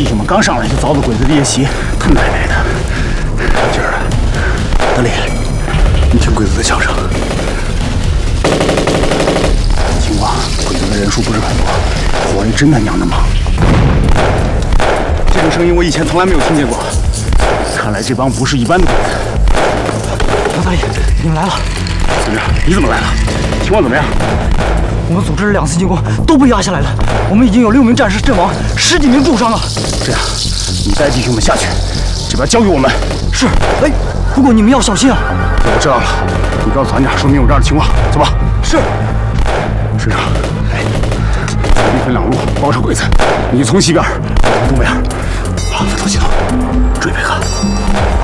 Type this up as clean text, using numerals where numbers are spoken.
弟兄们刚上来就遭到鬼子的夜袭，他奶奶的！今儿，德力，你听鬼子的枪声，情况鬼子的人数不是很多，活力真他娘的忙。这种声音我以前从来没有听见过，看来这帮不是一般的鬼子。 杨大爷，你们来了。 村长，你怎么来了？情况怎么样？ 我们组织了2次进攻，都被压下来了。我们已经有6名战士阵亡，10几名重伤了。 这样，你带弟兄们下去，这边交给我们。 是。哎，不过你们要小心啊。 我知道了，你告诉团长说明有这样的情况，走吧。 是。 师长，哎，左边分2路包抄鬼子，你从西边，我从东边。好，分头行动，注意配合。